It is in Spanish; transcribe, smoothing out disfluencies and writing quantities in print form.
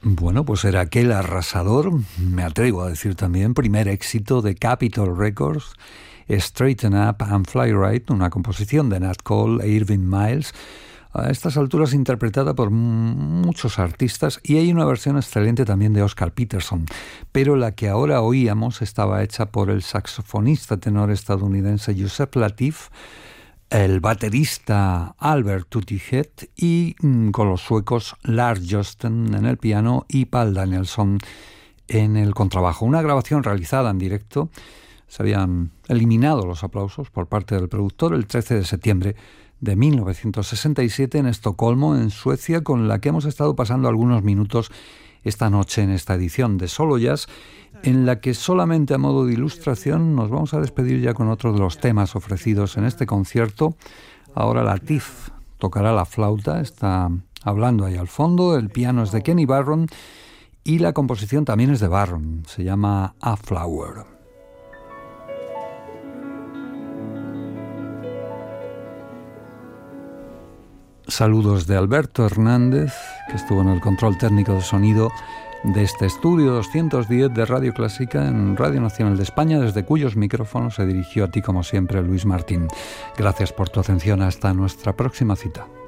Bueno, pues era aquel arrasador, me atrevo a decir también, primer éxito de Capitol Records, Straighten Up and Fly Right, una composición de Nat Cole e Irving Miles, a estas alturas interpretada por muchos artistas, y hay una versión excelente también de Oscar Peterson, pero la que ahora oíamos estaba hecha por el saxofonista tenor estadounidense Joseph Latif, el baterista Albert Tutti-Head y con los suecos Lars Josten en el piano y Paul Danielsson en el contrabajo. Una grabación realizada en directo. Se habían eliminado los aplausos por parte del productor el 13 de septiembre de 1967 en Estocolmo, en Suecia, con la que hemos estado pasando algunos minutos esta noche en esta edición de Solo Jazz, en la que solamente a modo de ilustración nos vamos a despedir ya con otro de los temas ofrecidos en este concierto. Ahora Latif tocará la flauta, está hablando ahí al fondo, el piano es de Kenny Barron y la composición también es de Barron, se llama A Flower. Saludos de Alberto Hernández, que estuvo en el control técnico de sonido de este estudio 210 de Radio Clásica en Radio Nacional de España, desde cuyos micrófonos se dirigió a ti como siempre Luis Martín. Gracias por tu atención, hasta nuestra próxima cita.